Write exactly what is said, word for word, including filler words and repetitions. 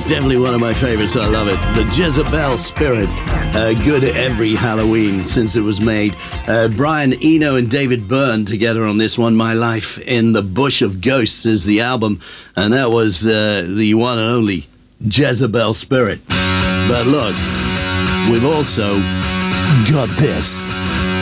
is definitely one of my favorites. I love it. The Jezebel Spirit. Uh, good every Halloween since it was made. Uh, Brian Eno and David Byrne together on this one. My Life in the Bush of Ghosts is the album. And that was uh, the one and only Jezebel Spirit. But look, we've also got this.